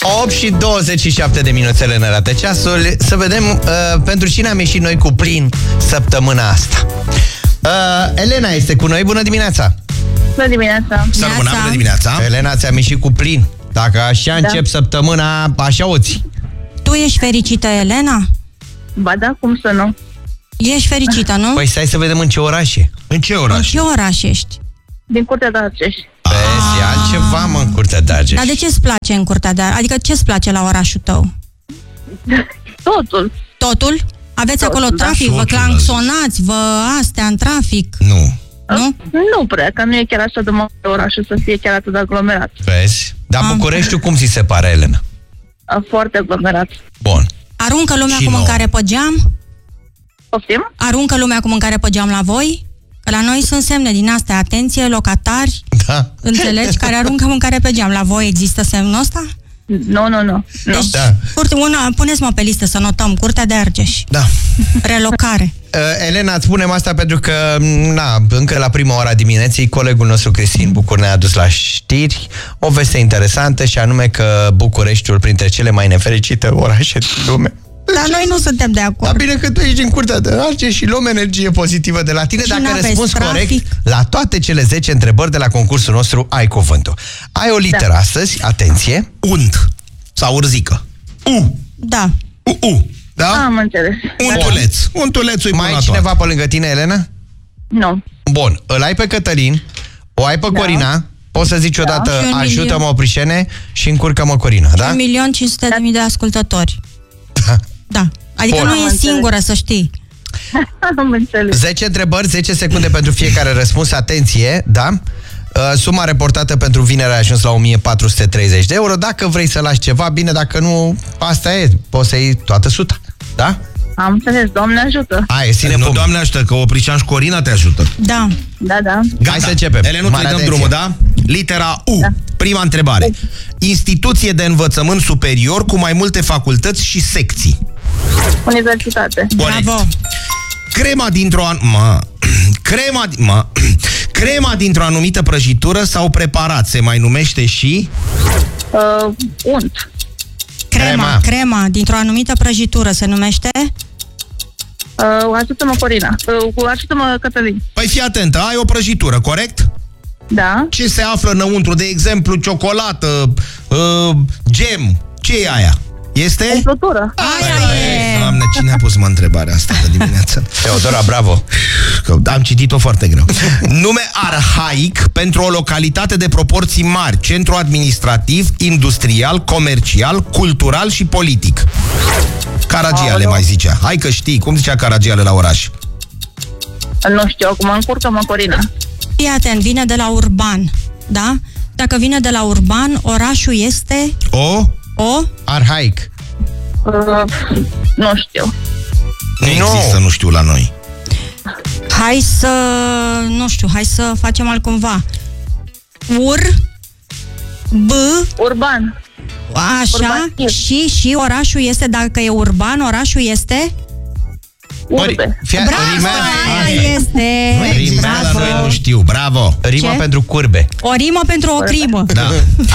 8 și 27 de minuțele ne arată ceasul. Să vedem pentru cine am ieșit noi cu plin săptămâna asta. Elena este cu noi, bună dimineața! Bună dimineața! Bună dimineața! Elena, ți-am ieșit cu plin. Dacă așa încep săptămâna, așa o ții. Tu ești fericită, Elena? Ba da, cum să nu? Ești fericită, nu? Păi stai să vedem în ce oraș e. În ce oraș? În ce oraș ești? Din Curtea de Argeș. Vezi, e altceva, mă, în Curtea de Argeș. Dar de ce îți place în Curtea de Argeș? Adică ce-ți place la orașul tău? Totul. Totul? Aveți acolo trafic? Vă claxonați? Vă astea în trafic? Nu. Nu? Nu prea, că nu e chiar așa de mare orașul să fie chiar atât de aglomerat. Vezi? Dar Bucureștiul cum ți se pare, Elena? Foarte aglomerat. Bun. Aruncă lumea Și cu mâncare pe geam? Poftim? Aruncă lumea cu mâncare pe geam la voi? Că la noi sunt semne din astea, atenție, locatari, înțelegi, care aruncă mâncare pe geam. La voi există semnul ăsta? Nu. Deci, puneți-mă pe listă să notăm, Curtea de Argeș. Da. Relocare. Elena, îți spunem asta pentru că, încă la prima ora dimineții, colegul nostru Cristin Bucur ne-a adus la știri o veste interesantă, și anume că Bucureștiul, printre cele mai nefericite orașe din lume. Dar noi nu suntem de acord. Dar bine că tu ești din Curtea de Argeș și luăm energie pozitivă de la tine. Și dacă răspunzi trafic corect la toate cele 10 întrebări de la concursul nostru, ai cuvântul. Ai o literă astăzi, atenție. Unt. Sau urzică. U. Da. Da? Am înțeles. Untuleț. Untulețul-i Mai ai cineva pe lângă tine, Elena? Nu. Bun, îl ai pe Cătălin, o ai pe Corina, poți să zici odată ajută-mă, Oprișene, și încurcă-mă, Corina, da? 1.500.000 de ascultători. Da. Adică Bun. nu e singură, să știi. Am înțeles. 10 întrebări, 10 secunde pentru fiecare răspuns, atenție, da? Suma reportată pentru vineri a ajuns la 1.430 de euro. Dacă vrei să lași ceva, bine, dacă nu, asta e, poți să iei toată suta, da? Am înțeles, Doamne ajută. Hai, ține Nu, pumn. Doamne ajută, că Oprișan și Corina te ajută. Da. Da. Gata. Hai să începem. Elena, îi dăm drumul, da? Litera U. Da. Prima întrebare. Instituție de învățământ superior cu mai multe facultăți și secții. Universitate. Bravo. Crema dintr-o anumită prăjitură sau preparat se mai numește și... Unt. Crema dintr-o anumită prăjitură se numește? Ajută-mă, Corina. Ajută-mă, Cătălin. Păi fii atentă, ai o prăjitură, corect? Da. Ce se află înăuntru? De exemplu, ciocolată, gem. Ce e aia? Este? Umplutură. Aia e! Doamne, cine a pus întrebarea asta de dimineață? Teodora, bravo. Că am citit-o foarte greu. Nume arhaic pentru o localitate de proporții mari, centru administrativ, industrial, comercial, cultural și politic. Caragiale mai zicea. Hai că știi, cum zicea Caragiale la oraș? Nu știu, acum încurcă-mă, Corina. Fii atent, vine de la urban, da? Dacă vine de la urban, orașul este... O? Arhaic. Nu știu. Nu există, nu știu, la noi. Hai să facem altcumva. Urban. Așa, și orașul este, dacă e urban, orașul este... Urbe. Bravo, aia este. Nu există, la noi nu știu, bravo. Rimă pentru curbe. O rimă pentru o crimă. Da.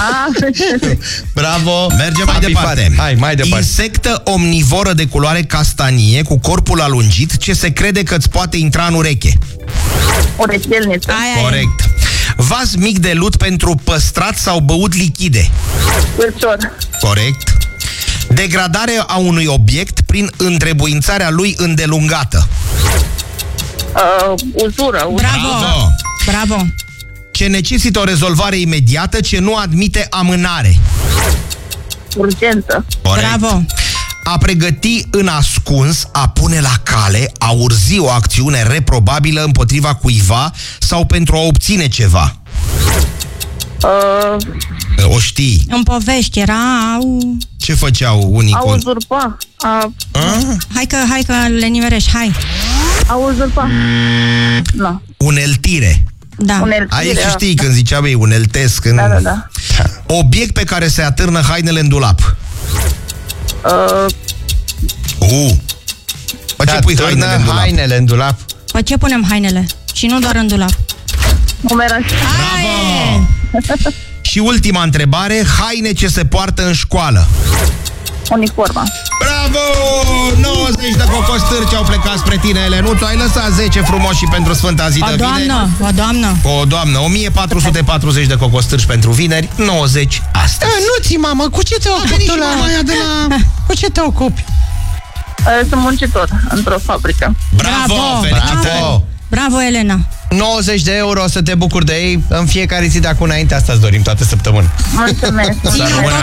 Bravo. Mergem mai departe. Hai, mai departe. Insectă omnivoră de culoare castanie, cu corpul alungit, ce se crede că îți poate intra în ureche. Urechelniță. Corect. Vas mic de lut pentru păstrat sau băut lichide. Cârcior. Corect. Degradare a unui obiect prin întrebuințarea lui îndelungată. Uzură. Bravo. Ce necesită o rezolvare imediată, ce nu admite amânare. Urgență. Corect. Bravo. A pregăti în ascuns, a pune la cale, a urzi o acțiune reprobabilă împotriva cuiva sau pentru a obține ceva. O știi. În povești erau... Ce făceau unii A uzurpa. Hai că le nimerești, hai. A uzurpa. Nu. Uneltire. Da. Aici știi când ziceam ei, uneltesc. Da. Obiect pe care se atârnă hainele în dulap. Ce pui hainele în dulap? Păi ce punem hainele? Și nu doar în dulap. Numerație. Bravo! Și ultima întrebare, haine ce se poartă în școală. Uniforma. Bravo! 90 de cocostârci au plecat spre tine, Elenuțu. Ai lăsat 10 frumoși pentru Sfânta zi de vineri. O doamnă, 1440 de cocostârci pentru vineri, 90 astăzi. Nu ți mama, cu ce te ocupi tu Cu ce te ocupi? Sunt muncitor într-o fabrică. Bravo! Felicitări! Bravo, Elena! 90 de euro, o să te bucuri de ei în fiecare zi de acum înainte. Asta îți dorim toată săptămâna. Mulțumesc!